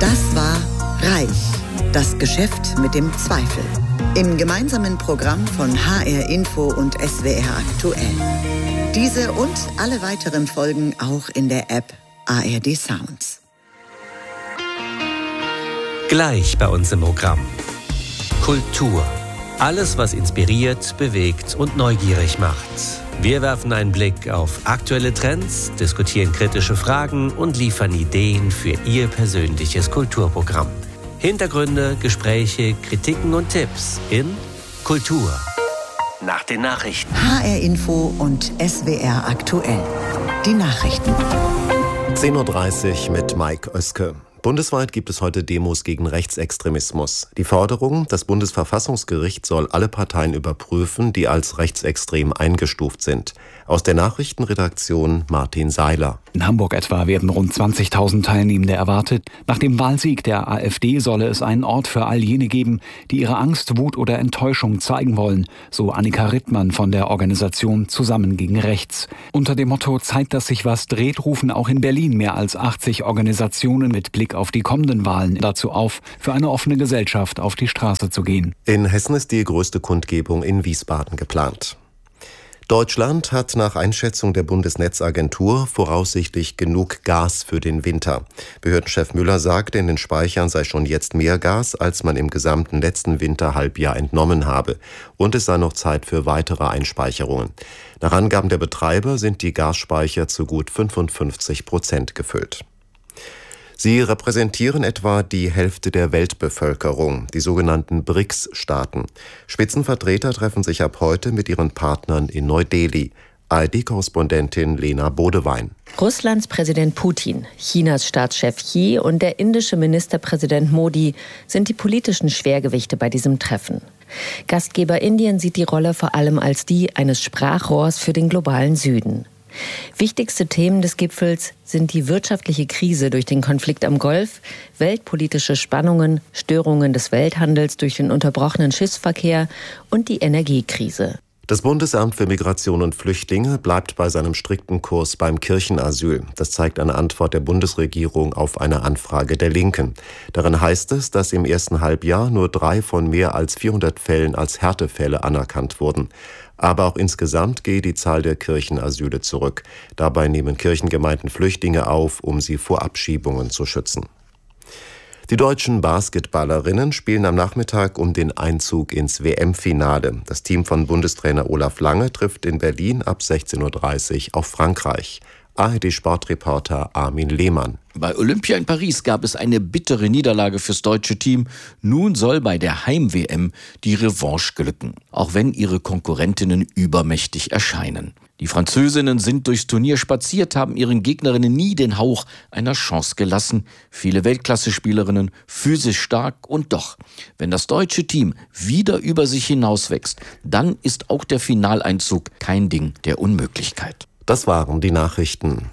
Das war Reich, das Geschäft mit dem Zweifel. Im gemeinsamen Programm von HR Info und SWR Aktuell. Diese und alle weiteren Folgen auch in der App ARD Sounds. Gleich bei uns im Programm. Kultur. Alles, was inspiriert, bewegt und neugierig macht. Wir werfen einen Blick auf aktuelle Trends, diskutieren kritische Fragen und liefern Ideen für Ihr persönliches Kulturprogramm. Hintergründe, Gespräche, Kritiken und Tipps in Kultur. Nach den Nachrichten. HR Info und SWR Aktuell. Die Nachrichten. 10.30 Uhr mit Mike Oeske. Bundesweit gibt es heute Demos gegen Rechtsextremismus. Die Forderung, das Bundesverfassungsgericht soll alle Parteien überprüfen, die als rechtsextrem eingestuft sind. Aus der Nachrichtenredaktion Martin Seiler. In Hamburg etwa werden rund 20.000 Teilnehmende erwartet. Nach dem Wahlsieg der AfD solle es einen Ort für all jene geben, die ihre Angst, Wut oder Enttäuschung zeigen wollen, so Annika Rittmann von der Organisation Zusammen gegen Rechts. Unter dem Motto Zeit, dass sich was dreht, rufen auch in Berlin mehr als 80 Organisationen mit Blick auf die kommenden Wahlen dazu auf, für eine offene Gesellschaft auf die Straße zu gehen. In Hessen ist die größte Kundgebung in Wiesbaden geplant. Deutschland hat nach Einschätzung der Bundesnetzagentur voraussichtlich genug Gas für den Winter. Behördenchef Müller sagte, in den Speichern sei schon jetzt mehr Gas, als man im gesamten letzten Winterhalbjahr entnommen habe. Und es sei noch Zeit für weitere Einspeicherungen. Nach Angaben der Betreiber sind die Gasspeicher zu gut 55% gefüllt. Sie repräsentieren etwa die Hälfte der Weltbevölkerung, die sogenannten BRICS-Staaten. Spitzenvertreter treffen sich ab heute mit ihren Partnern in Neu-Delhi. ARD-Korrespondentin Lena Bodewein. Russlands Präsident Putin, Chinas Staatschef Xi und der indische Ministerpräsident Modi sind die politischen Schwergewichte bei diesem Treffen. Gastgeber Indien sieht die Rolle vor allem als die eines Sprachrohrs für den globalen Süden. Wichtigste Themen des Gipfels sind die wirtschaftliche Krise durch den Konflikt am Golf, weltpolitische Spannungen, Störungen des Welthandels durch den unterbrochenen Schiffsverkehr und die Energiekrise. Das Bundesamt für Migration und Flüchtlinge bleibt bei seinem strikten Kurs beim Kirchenasyl. Das zeigt eine Antwort der Bundesregierung auf eine Anfrage der Linken. Darin heißt es, dass im ersten Halbjahr nur 3 von mehr als 400 Fällen als Härtefälle anerkannt wurden. Aber auch insgesamt gehe die Zahl der Kirchenasyle zurück. Dabei nehmen Kirchengemeinden Flüchtlinge auf, um sie vor Abschiebungen zu schützen. Die deutschen Basketballerinnen spielen am Nachmittag um den Einzug ins WM-Finale. Das Team von Bundestrainer Olaf Lange trifft in Berlin ab 16.30 Uhr auf Frankreich. ARD-Sportreporter Armin Lehmann. Bei Olympia in Paris gab es eine bittere Niederlage fürs deutsche Team. Nun soll bei der Heim-WM die Revanche glücken, auch wenn ihre Konkurrentinnen übermächtig erscheinen. Die Französinnen sind durchs Turnier spaziert, haben ihren Gegnerinnen nie den Hauch einer Chance gelassen. Viele Weltklasse-Spielerinnen, physisch stark und doch, wenn das deutsche Team wieder über sich hinauswächst, dann ist auch der Finaleinzug kein Ding der Unmöglichkeit. Das waren die Nachrichten.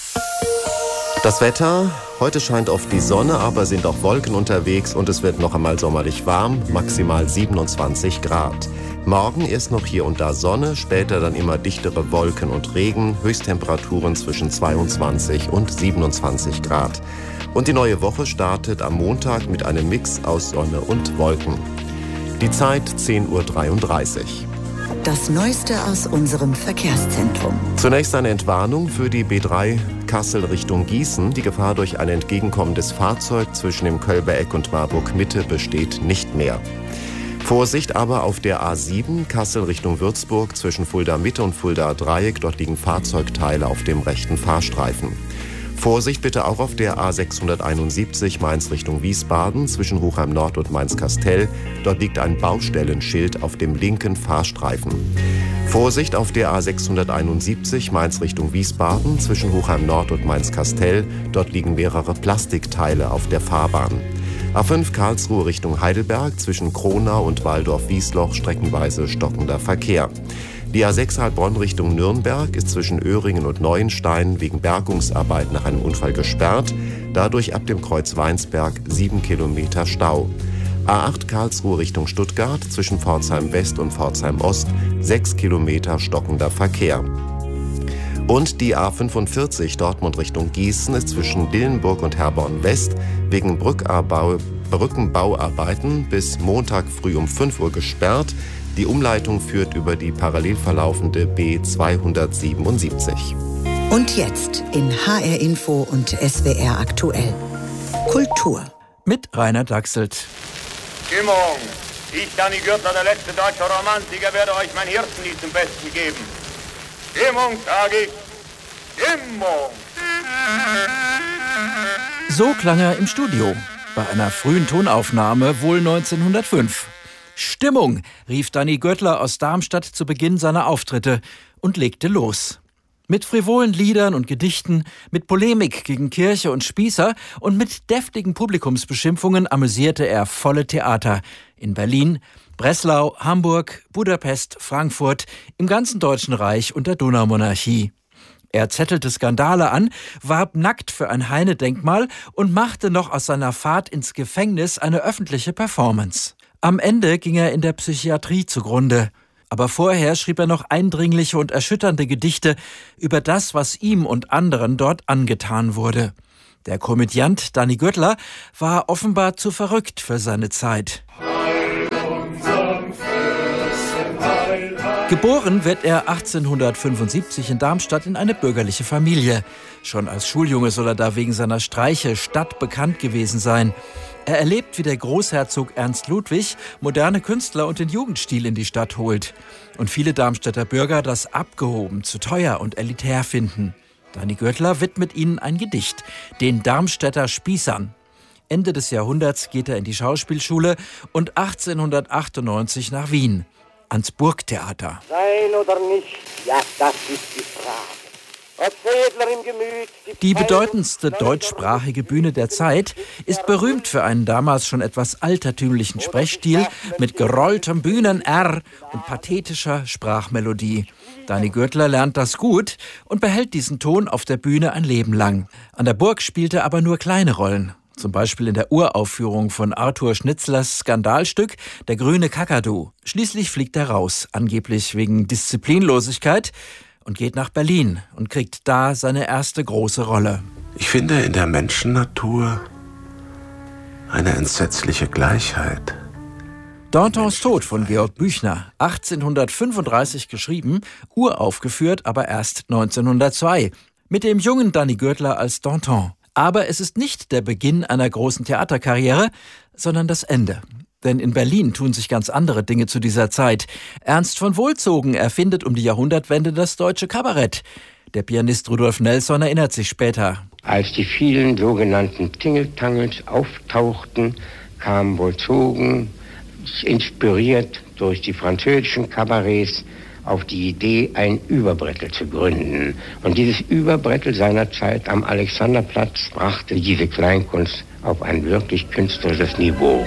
Das Wetter: Heute scheint oft die Sonne, aber sind auch Wolken unterwegs und es wird noch einmal sommerlich warm, maximal 27 Grad. Morgen erst noch hier und da Sonne, später dann immer dichtere Wolken und Regen, Höchsttemperaturen zwischen 22 und 27 Grad. Und die neue Woche startet am Montag mit einem Mix aus Sonne und Wolken. Die Zeit 10.33 Uhr. Das Neueste aus unserem Verkehrszentrum. Zunächst eine Entwarnung für die B3 Kassel Richtung Gießen. Die Gefahr durch ein entgegenkommendes Fahrzeug zwischen dem Kölber Eck und Marburg Mitte besteht nicht mehr. Vorsicht aber auf der A7 Kassel Richtung Würzburg zwischen Fulda Mitte und Fulda Dreieck. Dort liegen Fahrzeugteile auf dem rechten Fahrstreifen. Vorsicht bitte auch auf der A671 Mainz Richtung Wiesbaden zwischen Hochheim Nord und Mainz-Kastel. Dort liegt ein Baustellenschild auf dem linken Fahrstreifen. Vorsicht auf der A671 Mainz Richtung Wiesbaden zwischen Hochheim Nord und Mainz-Kastel. Dort liegen mehrere Plastikteile auf der Fahrbahn. A5 Karlsruhe Richtung Heidelberg zwischen Kronau und Waldorf-Wiesloch streckenweise stockender Verkehr. Die A6 Heilbronn Richtung Nürnberg ist zwischen Öhringen und Neuenstein wegen Bergungsarbeit nach einem Unfall gesperrt. Dadurch ab dem Kreuz Weinsberg 7 Kilometer Stau. A8 Karlsruhe Richtung Stuttgart zwischen Pforzheim West und Pforzheim Ost 6 Kilometer stockender Verkehr. Und die A45 Dortmund Richtung Gießen ist zwischen Dillenburg und Herborn West wegen Brückenbauarbeiten bis Montag früh um 5 Uhr gesperrt. Die Umleitung führt über die parallel verlaufende B277. Und jetzt in HR Info und SWR aktuell. Kultur. Mit Rainer Dachselt. Stimmung. Ich, Danny Gürtler, der letzte deutsche Romantiker, werde euch mein Hirtenlied zum Besten geben. Stimmung, sage ich. Stimmung. So klang er im Studio. Bei einer frühen Tonaufnahme, wohl 1905. Stimmung, rief Danny Gürtler aus Darmstadt zu Beginn seiner Auftritte und legte los. Mit frivolen Liedern und Gedichten, mit Polemik gegen Kirche und Spießer und mit deftigen Publikumsbeschimpfungen amüsierte er volle Theater. In Berlin, Breslau, Hamburg, Budapest, Frankfurt, im ganzen Deutschen Reich und der Donaumonarchie. Er zettelte Skandale an, warb nackt für ein Heine-Denkmal und machte noch aus seiner Fahrt ins Gefängnis eine öffentliche Performance. Am Ende ging er in der Psychiatrie zugrunde. Aber vorher schrieb er noch eindringliche und erschütternde Gedichte über das, was ihm und anderen dort angetan wurde. Der Komödiant Danny Gürtler war offenbar zu verrückt für seine Zeit. Geboren wird er 1875 in Darmstadt in eine bürgerliche Familie. Schon als Schuljunge soll er da wegen seiner Streiche stadtbekannt gewesen sein. Er erlebt, wie der Großherzog Ernst Ludwig moderne Künstler und den Jugendstil in die Stadt holt. Und viele Darmstädter Bürger das abgehoben, zu teuer und elitär finden. Danny Gürtler widmet ihnen ein Gedicht, den Darmstädter Spießern. Ende des Jahrhunderts geht er in die Schauspielschule und 1898 nach Wien, ans Burgtheater. Sein oder nicht, ja, das ist die Frage. Die bedeutendste deutschsprachige Bühne der Zeit ist berühmt für einen damals schon etwas altertümlichen Sprechstil mit gerolltem Bühnen-R und pathetischer Sprachmelodie. Danny Gürtler lernt das gut und behält diesen Ton auf der Bühne ein Leben lang. An der Burg spielt er aber nur kleine Rollen. Zum Beispiel in der Uraufführung von Arthur Schnitzlers Skandalstück Der grüne Kakadu. Schließlich fliegt er raus, angeblich wegen Disziplinlosigkeit, und geht nach Berlin und kriegt da seine erste große Rolle. Ich finde in der Menschennatur eine entsetzliche Gleichheit. Dantons Tod von Georg Büchner, 1835 geschrieben, uraufgeführt aber erst 1902, mit dem jungen Danny Gürtler als Danton. Aber es ist nicht der Beginn einer großen Theaterkarriere, sondern das Ende. Denn in Berlin tun sich ganz andere Dinge zu dieser Zeit. Ernst von Wohlzogen erfindet um die Jahrhundertwende das deutsche Kabarett. Der Pianist Rudolf Nelson erinnert sich später. Als die vielen sogenannten Tingeltangels auftauchten, kam Wohlzogen, inspiriert durch die französischen Kabarets, auf die Idee, ein Überbrettel zu gründen. Und dieses Überbrettel seinerzeit am Alexanderplatz brachte diese Kleinkunst auf ein wirklich künstlerisches Niveau.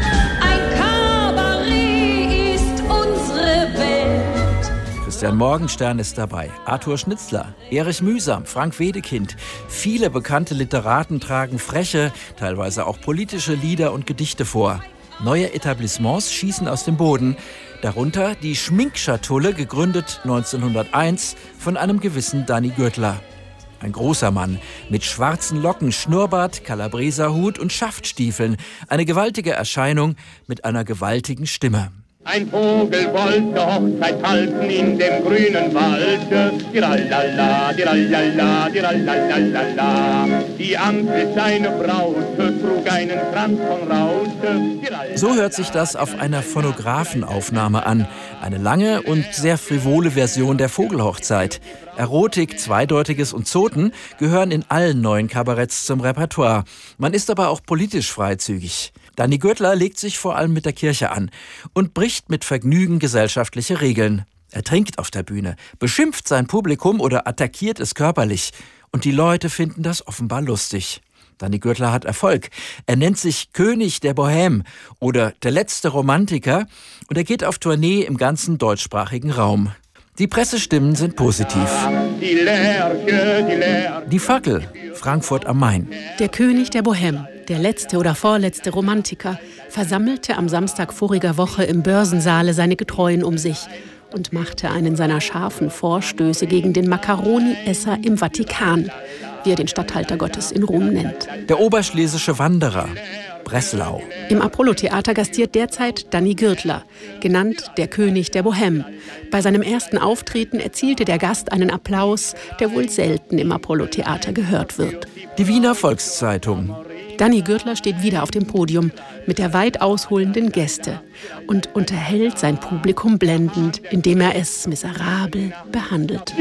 Christian Morgenstern ist dabei, Arthur Schnitzler, Erich Mühsam, Frank Wedekind. Viele bekannte Literaten tragen freche, teilweise auch politische Lieder und Gedichte vor. Neue Etablissements schießen aus dem Boden, darunter die Schminkschatulle, gegründet 1901 von einem gewissen Danny Gürtler. Ein großer Mann mit schwarzen Locken, Schnurrbart, Kalabreserhut und Schaftstiefeln. Eine gewaltige Erscheinung mit einer gewaltigen Stimme. Ein Vogel wollte Hochzeit halten in dem grünen Wald. Dirallala, dirallala, dirallala. Die Ampel seine Braut trug einen Kranz von Raut. So hört sich das auf einer Phonographenaufnahme an. Eine lange und sehr frivole Version der Vogelhochzeit. Erotik, Zweideutiges und Zoten gehören in allen neuen Kabaretts zum Repertoire. Man ist aber auch politisch freizügig. Danny Gürtler legt sich vor allem mit der Kirche an und bricht mit Vergnügen gesellschaftliche Regeln. Er trinkt auf der Bühne, beschimpft sein Publikum oder attackiert es körperlich. Und die Leute finden das offenbar lustig. Danny Gürtler hat Erfolg. Er nennt sich König der Bohème oder der letzte Romantiker und er geht auf Tournee im ganzen deutschsprachigen Raum. Die Pressestimmen sind positiv. Die Fackel, Frankfurt am Main. Der König der Bohème, der letzte oder vorletzte Romantiker, versammelte am Samstag voriger Woche im Börsensaale seine Getreuen um sich und machte einen seiner scharfen Vorstöße gegen den Macaroni-Esser im Vatikan. wie er den Statthalter Gottes in Rom nennt. Der oberschlesische Wanderer, Breslau. Im Apollo-Theater gastiert derzeit Danny Gürtler, genannt der König der Bohème. Bei seinem ersten Auftreten erzielte der Gast einen Applaus, der wohl selten im Apollo-Theater gehört wird. Die Wiener Volkszeitung. Danny Gürtler steht wieder auf dem Podium mit der weit ausholenden Gäste und unterhält sein Publikum blendend, indem er es miserabel behandelt.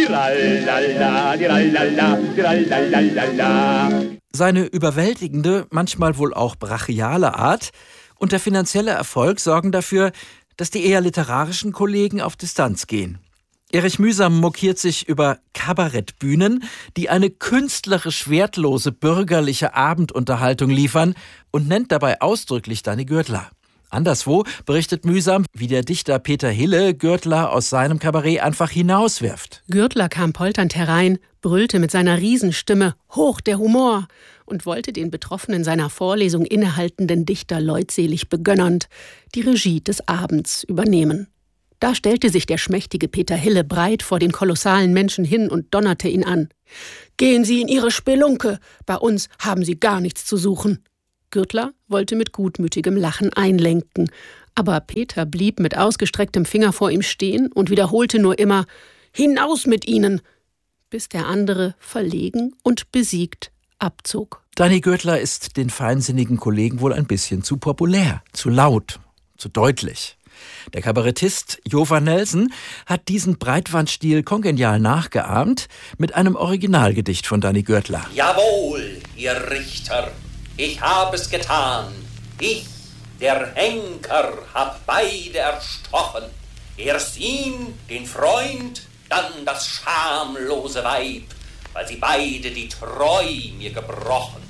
Seine überwältigende, manchmal wohl auch brachiale Art und der finanzielle Erfolg sorgen dafür, dass die eher literarischen Kollegen auf Distanz gehen. Erich Mühsam mokiert sich über Kabarettbühnen, die eine künstlerisch wertlose bürgerliche Abendunterhaltung liefern und nennt dabei ausdrücklich Danny Gürtler. Anderswo berichtet Mühsam, wie der Dichter Peter Hille Gürtler aus seinem Kabarett einfach hinauswirft. Gürtler kam polternd herein, brüllte mit seiner Riesenstimme »Hoch der Humor!« und wollte den betroffenen seiner Vorlesung innehaltenden Dichter leutselig begönnernd die Regie des Abends übernehmen. Da stellte sich der schmächtige Peter Hille breit vor den kolossalen Menschen hin und donnerte ihn an. »Gehen Sie in Ihre Spelunke, bei uns haben Sie gar nichts zu suchen.« Gürtler wollte mit gutmütigem Lachen einlenken, aber Peter blieb mit ausgestrecktem Finger vor ihm stehen und wiederholte nur immer »Hinaus mit Ihnen!«, bis der andere verlegen und besiegt abzog. Danny Gürtler ist den feinsinnigen Kollegen wohl ein bisschen zu populär, zu laut, zu deutlich. Der Kabarettist Jova Nelson hat diesen Breitwandstil kongenial nachgeahmt mit einem Originalgedicht von Danny Gürtler. Jawohl, ihr Richter, ich hab es getan. Ich, der Henker, hab beide erstochen. Erst ihn, den Freund, dann das schamlose Weib, weil sie beide die Treu mir gebrochen.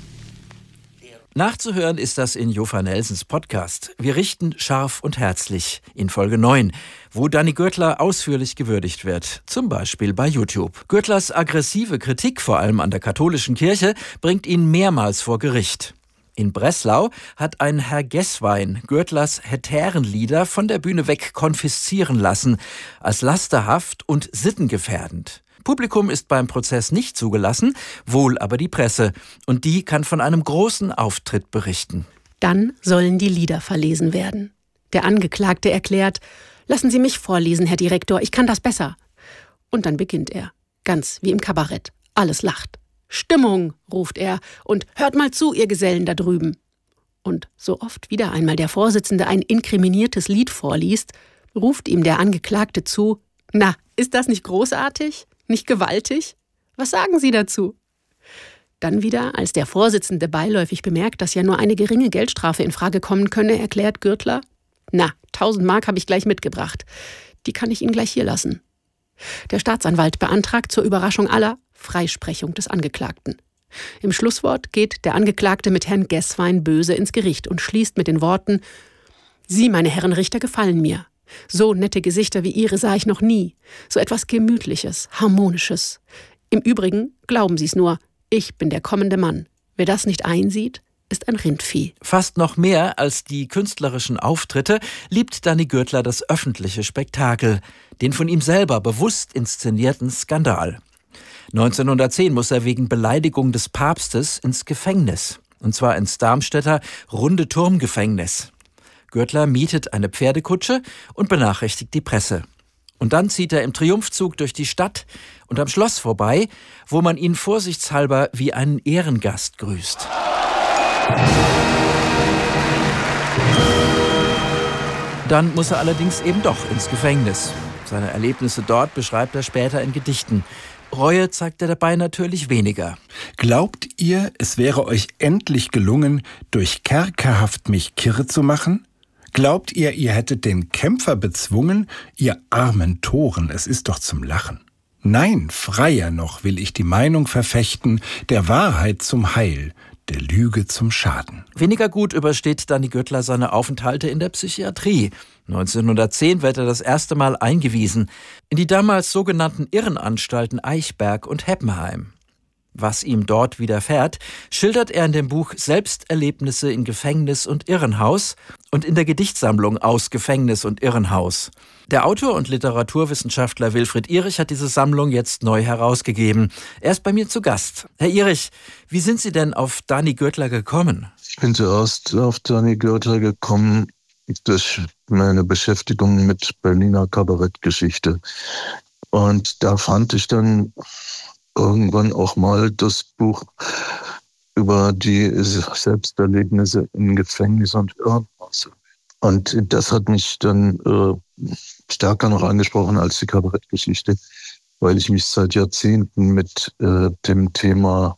Nachzuhören ist das in Jova Nelsons Podcast Wir richten scharf und herzlich in Folge 9, wo Danny Gürtler ausführlich gewürdigt wird, zum Beispiel bei YouTube. Gürtlers aggressive Kritik, vor allem an der katholischen Kirche, bringt ihn mehrmals vor Gericht. In Breslau hat ein Herr Gesswein Gürtlers Hetärenlieder von der Bühne weg konfiszieren lassen, als lasterhaft und sittengefährdend. Publikum ist beim Prozess nicht zugelassen, wohl aber die Presse. Und die kann von einem großen Auftritt berichten. Dann sollen die Lieder verlesen werden. Der Angeklagte erklärt, »Lassen Sie mich vorlesen, Herr Direktor, ich kann das besser.« Und dann beginnt er, ganz wie im Kabarett. Alles lacht. »Stimmung«, ruft er, und »hört mal zu, ihr Gesellen da drüben.« Und so oft wieder einmal der Vorsitzende ein inkriminiertes Lied vorliest, ruft ihm der Angeklagte zu, »Na, ist das nicht großartig? Nicht gewaltig? Was sagen Sie dazu?« Dann wieder, als der Vorsitzende beiläufig bemerkt, dass ja nur eine geringe Geldstrafe in Frage kommen könne, erklärt Gürtler, »Na, 1000 Mark habe ich gleich mitgebracht. Die kann ich Ihnen gleich hier lassen.« Der Staatsanwalt beantragt zur Überraschung aller Freisprechung des Angeklagten. Im Schlusswort geht der Angeklagte mit Herrn Gesswein böse ins Gericht und schließt mit den Worten, »Sie, meine Herren Richter, gefallen mir. So nette Gesichter wie Ihre sah ich noch nie. So etwas Gemütliches, Harmonisches. Im Übrigen, glauben Sie es nur, ich bin der kommende Mann. Wer das nicht einsieht, ist ein Rindvieh.« Fast noch mehr als die künstlerischen Auftritte liebt Danny Gürtler das öffentliche Spektakel, den von ihm selber bewusst inszenierten Skandal. 1910 muss er wegen Beleidigung des Papstes ins Gefängnis. Und zwar ins Darmstädter Runde-Turm-Gefängnis. Gürtler mietet eine Pferdekutsche und benachrichtigt die Presse. Und dann zieht er im Triumphzug durch die Stadt und am Schloss vorbei, wo man ihn vorsichtshalber wie einen Ehrengast grüßt. Dann muss er allerdings eben doch ins Gefängnis. Seine Erlebnisse dort beschreibt er später in Gedichten. Reue zeigt er dabei natürlich weniger. Glaubt ihr, es wäre euch endlich gelungen, durch Kerkerhaft mich kirre zu machen? Glaubt ihr, ihr hättet den Kämpfer bezwungen? Ihr armen Toren, es ist doch zum Lachen. Nein, freier noch will ich die Meinung verfechten, der Wahrheit zum Heil, der Lüge zum Schaden. Weniger gut übersteht Danny Gürtler seine Aufenthalte in der Psychiatrie. 1910 wird er das erste Mal eingewiesen in die damals sogenannten Irrenanstalten Eichberg und Heppenheim. was ihm dort widerfährt, schildert er in dem Buch Selbsterlebnisse in Gefängnis und Irrenhaus und in der Gedichtsammlung Aus Gefängnis und Irrenhaus. Der Autor und Literaturwissenschaftler Wilfried Ihrig hat diese Sammlung jetzt neu herausgegeben. Er ist bei mir zu Gast. Herr Ihrig, wie sind Sie denn auf Dani Gödler gekommen? Ich bin zuerst auf Dani Gödler gekommen durch meine Beschäftigung mit Berliner Kabarettgeschichte. Und da fand ich dann irgendwann auch mal das Buch über die Selbsterlebnisse in Gefängnis und Irrenhaus. Und das hat mich dann stärker noch angesprochen als die Kabarettgeschichte, weil ich mich seit Jahrzehnten mit dem Thema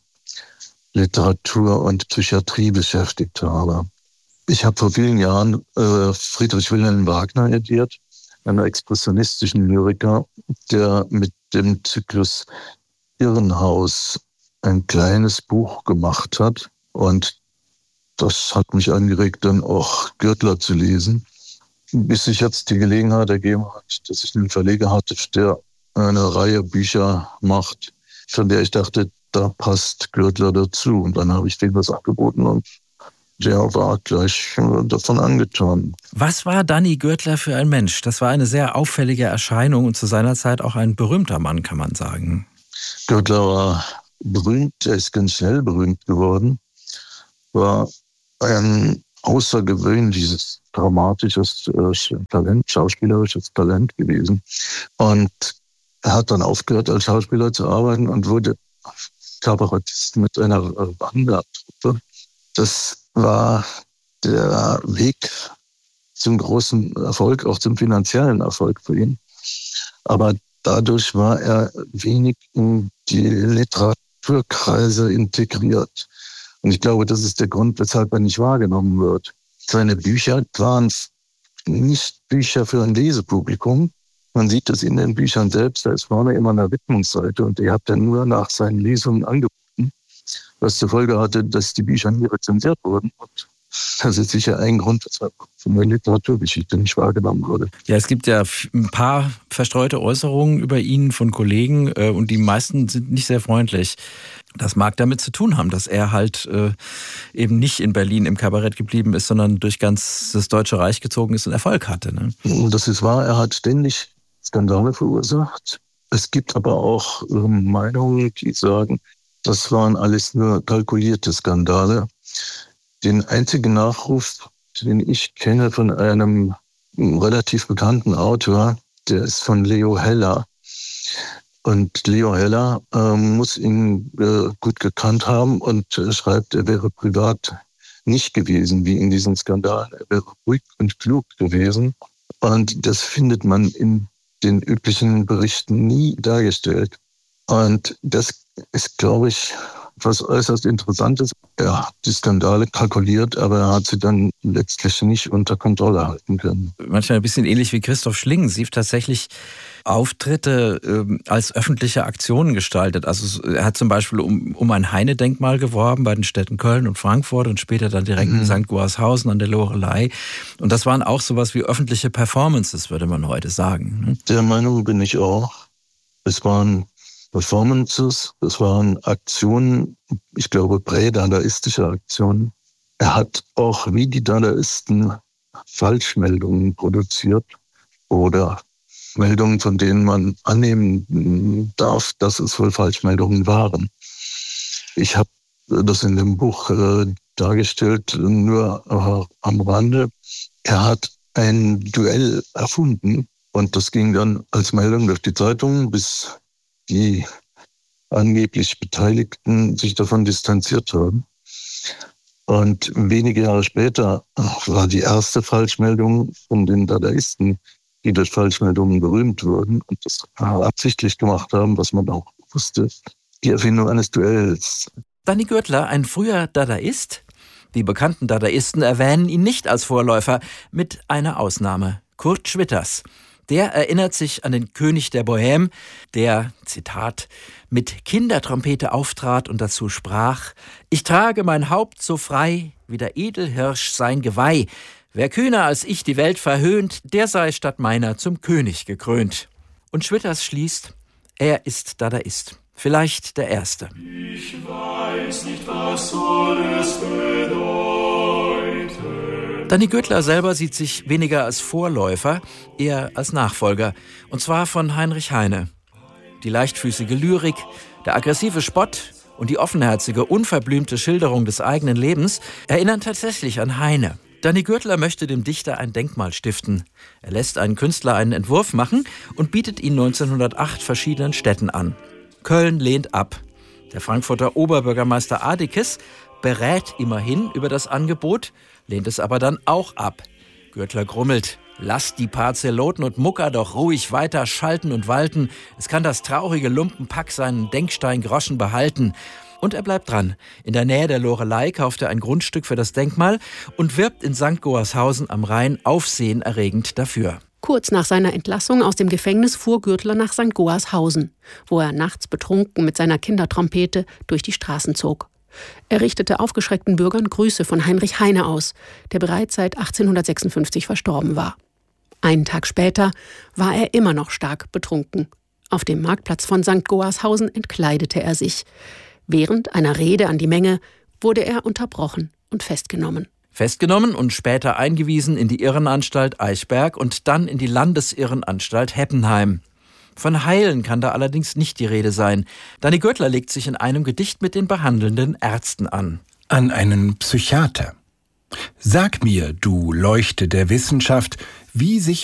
Literatur und Psychiatrie beschäftigt habe. Ich habe vor vielen Jahren Friedrich Wilhelm Wagner ediert, einen expressionistischen Lyriker, der mit dem Zyklus Irrenhaus ein kleines Buch gemacht hat. Und das hat mich angeregt, dann auch Gödler zu lesen. Bis sich jetzt die Gelegenheit ergeben hat, dass ich einen Verleger hatte, der eine Reihe Bücher macht, von der ich dachte, da passt Gödler dazu. Und dann habe ich dem das angeboten und der war gleich davon angetan. Was war Dani Gödler für ein Mensch? Das war eine sehr auffällige Erscheinung und zu seiner Zeit auch ein berühmter Mann, kann man sagen. Gödler war berühmt, er ist ganz schnell berühmt geworden, war ein außergewöhnliches, dramatisches Talent, schauspielerisches Talent gewesen. Und er hat dann aufgehört, als Schauspieler zu arbeiten und wurde Kabarettist mit einer Wandertruppe. Das war der Weg zum großen Erfolg, auch zum finanziellen Erfolg für ihn. Aber dadurch war er wenig in die Literaturkreise integriert. Und ich glaube, das ist der Grund, weshalb er nicht wahrgenommen wird. Seine Bücher waren nicht Bücher für ein Lesepublikum. Man sieht es in den Büchern selbst, da ist vorne immer eine Widmungsseite und die hat er nur nach seinen Lesungen angeboten, was zur Folge hatte, dass die Bücher nie rezensiert wurden. Und das ist sicher ein Grund, weshalb von der Literaturgeschichte nicht wahrgenommen wurde. Ja, es gibt ja ein paar verstreute Äußerungen über ihn von Kollegen und die meisten sind nicht sehr freundlich. Das mag damit zu tun haben, dass er halt eben nicht in Berlin im Kabarett geblieben ist, sondern durch ganz das Deutsche Reich gezogen ist und Erfolg hatte. Ne? Das ist wahr, er hat ständig Skandale verursacht. Es gibt aber auch Meinungen, die sagen, das waren alles nur kalkulierte Skandale. Den einzigen Nachruf, den ich kenne von einem relativ bekannten Autor, der ist von Leo Heller. Und Leo Heller muss ihn gut gekannt haben und schreibt, er wäre privat nicht gewesen wie in diesem Skandal. Er wäre ruhig und klug gewesen. Und das findet man in den üblichen Berichten nie dargestellt. Und das ist, glaube ich, was äußerst Interessantes. Er hat die Skandale kalkuliert, aber er hat sie dann letztlich nicht unter Kontrolle halten können. Manchmal ein bisschen ähnlich wie Christoph Schlingensief tatsächlich Auftritte als öffentliche Aktionen gestaltet. Also er hat zum Beispiel um ein Heine-Denkmal geworben bei den Städten Köln und Frankfurt und später dann direkt in St. Goarshausen an der Loreley. Und das waren auch sowas wie öffentliche Performances, würde man heute sagen. Ne? Der Meinung bin ich auch. Es waren Performances, das waren Aktionen, ich glaube prä-dadaistische Aktionen. Er hat auch wie die Dadaisten Falschmeldungen produziert oder Meldungen, von denen man annehmen darf, dass es wohl Falschmeldungen waren. Ich habe das in dem Buch dargestellt, nur am Rande. Er hat ein Duell erfunden und das ging dann als Meldung durch die Zeitung, bis die angeblich Beteiligten sich davon distanziert haben. Und wenige Jahre später war die erste Falschmeldung von den Dadaisten, die durch Falschmeldungen berühmt wurden und das absichtlich gemacht haben, was man auch wusste, die Erfindung eines Duells. Dani Gödler, ein früher Dadaist? Die bekannten Dadaisten erwähnen ihn nicht als Vorläufer, mit einer Ausnahme: Kurt Schwitters. Der erinnert sich an den König der Bohème, der, Zitat, mit Kindertrompete auftrat und dazu sprach: Ich trage mein Haupt so frei, wie der Edelhirsch sein Geweih. Wer kühner als ich die Welt verhöhnt, der sei statt meiner zum König gekrönt. Und Schwitters schließt: Er ist Dadaist. Vielleicht der erste. Ich weiß nicht, was soll es bedeuten. Danny Gödler selber sieht sich weniger als Vorläufer, eher als Nachfolger. Und zwar von Heinrich Heine. Die leichtfüßige Lyrik, der aggressive Spott und die offenherzige, unverblümte Schilderung des eigenen Lebens erinnern tatsächlich an Heine. Danny Gödler möchte dem Dichter ein Denkmal stiften. Er lässt einen Künstler einen Entwurf machen und bietet ihn 1908 verschiedenen Städten an. Köln lehnt ab. Der Frankfurter Oberbürgermeister Adikes berät immerhin über das Angebot, lehnt es aber dann auch ab. Gödler grummelt: Lasst die paar Zeloten und Mucker doch ruhig weiter schalten und walten. Es kann das traurige Lumpenpack seinen Denkstein-Groschen behalten. Und er bleibt dran. In der Nähe der Loreley kauft er ein Grundstück für das Denkmal und wirbt in St. Goarshausen am Rhein aufsehenerregend dafür. Kurz nach seiner Entlassung aus dem Gefängnis fuhr Gürtler nach St. Goarshausen, wo er nachts betrunken mit seiner Kindertrompete durch die Straßen zog. Er richtete aufgeschreckten Bürgern Grüße von Heinrich Heine aus, der bereits seit 1856 verstorben war. Einen Tag später war er immer noch stark betrunken. Auf dem Marktplatz von St. Goarshausen entkleidete er sich. Während einer Rede an die Menge wurde er unterbrochen und festgenommen. Festgenommen und später eingewiesen in die Irrenanstalt Eichberg und dann in die Landesirrenanstalt Heppenheim. Von Heilen kann da allerdings nicht die Rede sein. Danny Gödler legt sich in einem Gedicht mit den behandelnden Ärzten an. An einen Psychiater. Sag mir, du Leuchte der Wissenschaft, wie sich